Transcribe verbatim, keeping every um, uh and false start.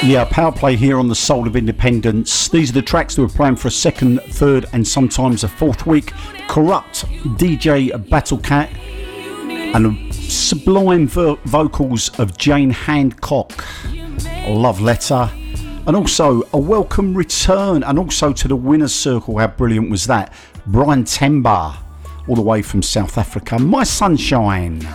Yeah, power play here on the Soul of Independence. These are the tracks that we're playing for a second, third, and sometimes a fourth week. Corrupt, D J Battlecat, and sublime vo- vocals of Jane Hancock. Love Letter. And also a welcome return, and also to the winner's circle. How brilliant was that? Brian Temba, all the way from South Africa. My Sunshine.